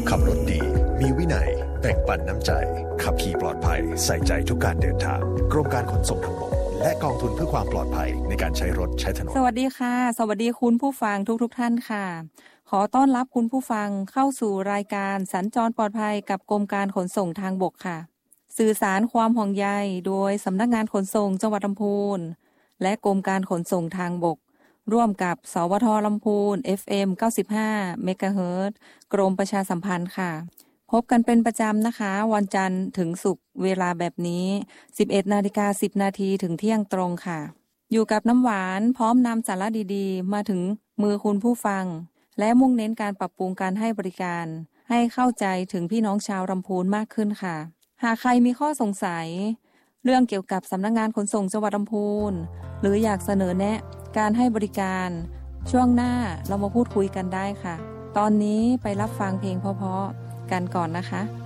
ขับรถดีมีวินัยแบ่งปันน้ำใจขับขี่ปลอดภัยใส่ใจทุกการเดินทางกรมการขนส่งทางบกและกองทุนเพื่อความปลอดภัยในการใช้รถใช้ถนนสวัสดีค่ะสวัสดีคุณผู้ฟังทุกท่านค่ะขอต้อนรับคุณผู้ฟังเข้าสู่รายการสัญจรปลอดภัยกับกรมการขนส่งทางบกค่ะสื่อสารความห่วงใยโดยสำนักงานขนส่งจังหวัดลำพูนและกรมการขนส่งทางบกร่วมกับสวทลำพูน FM 95 เมกะเฮิรตซ์กรมประชาสัมพันธ์ค่ะพบกันเป็นประจำนะคะวันจันทร์ถึงศุกร์เวลาแบบนี้ 11:10 นาทีถึงเที่ยงตรงค่ะอยู่กับน้ำหวานพร้อมนำสาระดีๆมาถึงมือคุณผู้ฟังและมุ่งเน้นการปรับปรุงการให้บริการให้เข้าใจถึงพี่น้องชาวลำพูนมากขึ้นค่ะหากใครมีข้อสงสัยเรื่องเกี่ยวกับสำนักงานขนส่งจังหวัดลำพูนหรืออยากเสนอแนะการให้บริการช่วงหน้าเรามาพูดคุยกันได้ค่ะตอนนี้ไปรับฟังเพลงเพราะๆกันก่อนนะคะ